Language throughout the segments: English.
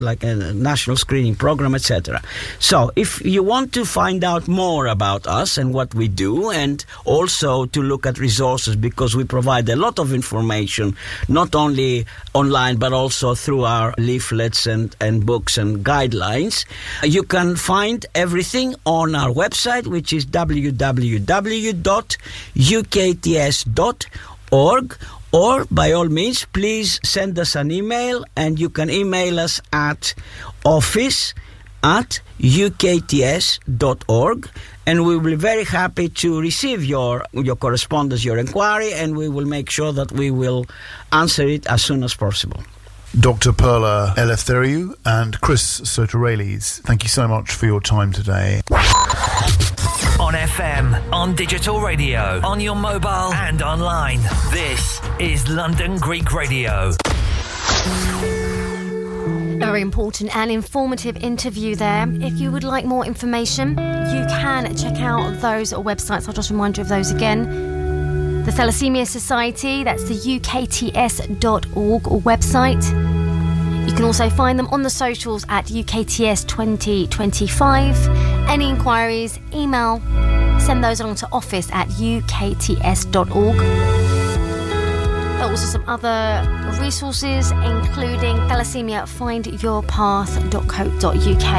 like a national screening program, etc. So if you want to find out more about us and what we do, and also to look at resources, because we provide a lot of information, not only online, but also through our leaflets and books and guidelines, you can find everything on our website, which is www.ukts.org. Or, by all means, please send us an email, and you can email us at office@ukts.org, and we will be very happy to receive your correspondence, your inquiry, and we will make sure that we will answer it as soon as possible. Dr. Perla Eleftheriou and Chris Soterelis, thank you so much for your time today. On FM, on digital radio, on your mobile and online. This is London Greek Radio. Very important and informative interview there. If you would like more information, you can check out those websites. I'll just remind you of those again. The Thalassemia Society, that's the ukts.org website. You can also find them on the socials at UKTS 2025. Any inquiries, email, send those along to office@ukts.org. There are also some other resources, including thalassemiafindyourpath.co.uk.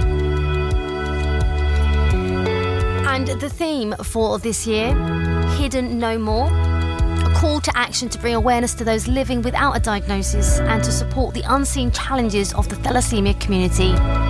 And the theme for this year, Hidden No More. A call to action to bring awareness to those living without a diagnosis and to support the unseen challenges of the thalassemia community.